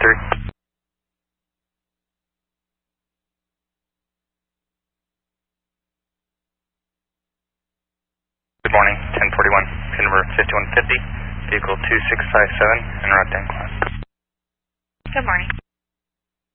1043. Good morning, 1041, pin number 5150, vehicle 2657, en route to Incline. Good morning.